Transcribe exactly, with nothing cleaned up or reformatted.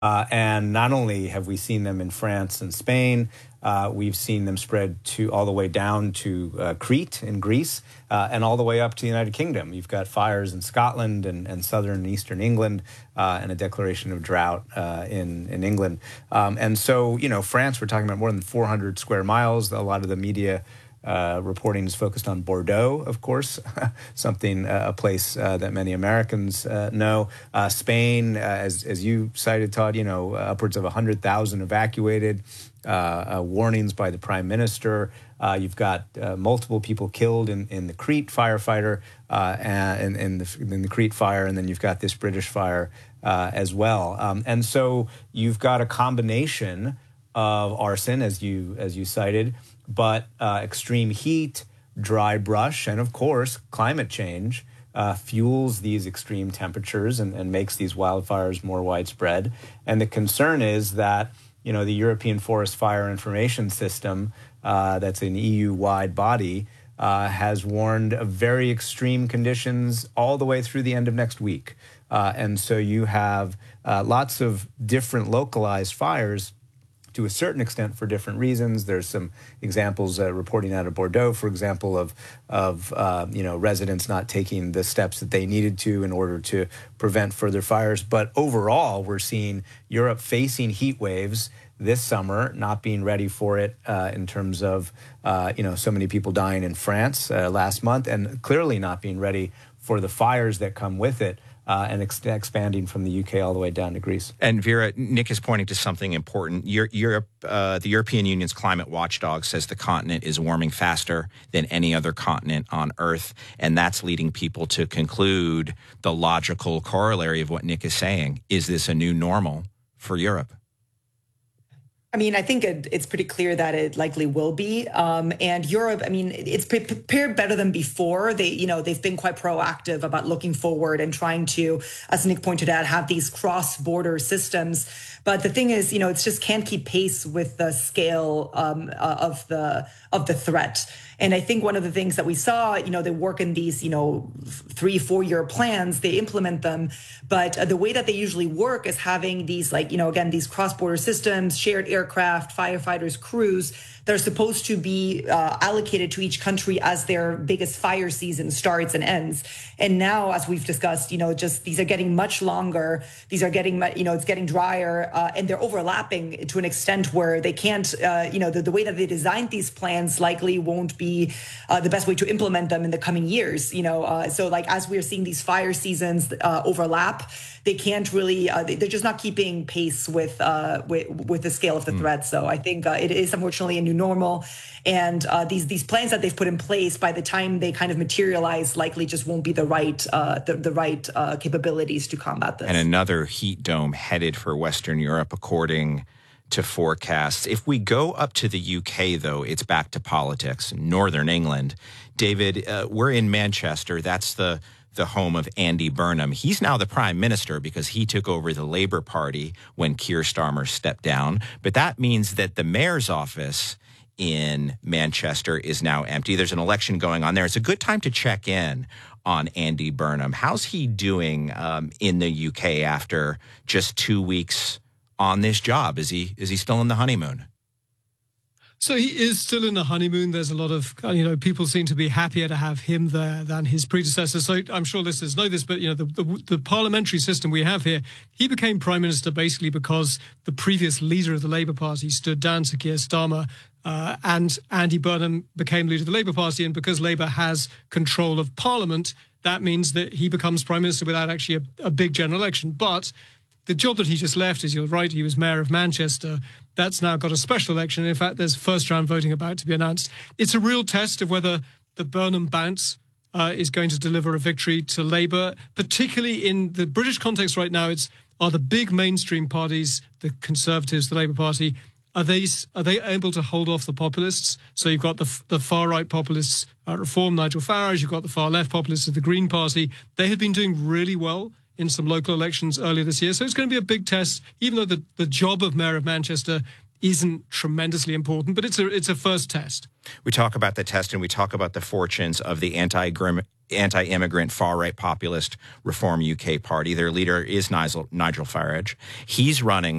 Uh, and not only have we seen them in France and Spain, uh, we've seen them spread to all the way down to uh, Crete in Greece uh, and all the way up to the United Kingdom. You've got fires in Scotland and, and southern and eastern England uh, and a declaration of drought uh, in, in England. Um, and so, you know, France, we're talking about more than four hundred square miles. A lot of the media Uh, reporting is focused on Bordeaux, of course, something, uh, a place uh, that many Americans uh, know. Uh, Spain, uh, as, as you cited, Todd, you know, uh, upwards of one hundred thousand evacuated, uh, uh, warnings by the prime minister. Uh, you've got uh, multiple people killed in, in the Crete firefighter, uh, and in the, in the Crete fire, and then you've got this British fire uh, as well. Um, and so you've got a combination of arson, as you as you cited, but uh, extreme heat, dry brush, and of course, climate change uh, fuels these extreme temperatures and, and makes these wildfires more widespread. And the concern is that, you know, the European Forest Fire Information System, uh, that's an E U-wide body, uh, has warned of very extreme conditions all the way through the end of next week. Uh, and so you have uh, lots of different localized fires to a certain extent for different reasons. There's some examples uh, reporting out of Bordeaux, for example, of, of uh, you know, residents not taking the steps that they needed to in order to prevent further fires. But overall, we're seeing Europe facing heat waves this summer, not being ready for it uh, in terms of, uh, you know, so many people dying in France uh, last month, and clearly not being ready for the fires that come with it. Uh, and ex expanding from the U K all the way down to Greece. And Vera, Nick is pointing to something important. Europe, uh, the European Union's climate watchdog says the continent is warming faster than any other continent on Earth, and that's leading people to conclude the logical corollary of what Nick is saying. Is this a new normal for Europe? I mean, I think it, it's pretty clear that it likely will be. Um, and Europe, I mean, it's prepared better than before. They, you know, they've been quite proactive about looking forward and trying to, as Nick pointed out, have these cross-border systems. But the thing is, you know, it just can't keep pace with the scale um, uh, of the of the threat. And I think one of the things that we saw, you know, they work in these, you know, three, four year plans, they implement them. But uh, the way that they usually work is having these, like, you know, again, these cross-border systems, shared aircraft, firefighters, crews that are supposed to be uh, allocated to each country as their biggest fire season starts and ends. And now, as we've discussed, you know, just these are getting much longer. These are getting, you know, it's getting drier, uh, and they're overlapping to an extent where they can't, uh, you know, the, the way that they designed these plans likely won't be uh, the best way to implement them in the coming years. You know, uh, so like as we're seeing these fire seasons uh, overlap, they can't really, uh, they're just not keeping pace with, uh, with with the scale of the mm. threat. So I think uh, it is unfortunately a new normal. And uh, these these plans that they've put in place, by the time they kind of materialize, likely just won't be the right uh, the, the right uh, capabilities to combat this. And another heat dome headed for Western Europe, according to forecasts. If we go up to the U K, though, it's back to politics. Northern England. David, uh, we're in Manchester. That's the the home of Andy Burnham. He's now the prime minister because he took over the Labour Party when Keir Starmer stepped down. But that means that the mayor's office in Manchester is now empty. There's an election going on there. It's a good time to check in on Andy Burnham. How's he doing um, in the U K after just two weeks on this job? Is he is he still in the honeymoon? So he is still in the honeymoon. There's a lot of, you know, people seem to be happier to have him there than his predecessor. So I'm sure listeners know this, but, you know, the, the, the parliamentary system we have here, he became prime minister basically because the previous leader of the Labour Party stood down to Keir Starmer, uh, and Andy Burnham became leader of the Labour Party. And because Labour has control of parliament, that means that he becomes prime minister without actually a, a big general election. But the job that he just left, as you're right, he was mayor of Manchester. That's now got a special election. In fact, there's first-round voting about to be announced. It's a real test of whether the Burnham bounce uh, is going to deliver a victory to Labour, particularly in the British context right now. It's are the big mainstream parties, the Conservatives, the Labour Party, are they are they able to hold off the populists? So you've got the the far-right populists, uh, Reform, Nigel Farage. You've got the far-left populists of the Green Party. They have been doing really well in some local elections earlier this year. So it's going to be a big test, even though the, the job of Mayor of Manchester isn't tremendously important, but it's a it's a first test. We talk about the test and we talk about the fortunes of the anti anti-immigrant far-right populist Reform U K party. Their leader is Nigel, Nigel Farage. He's running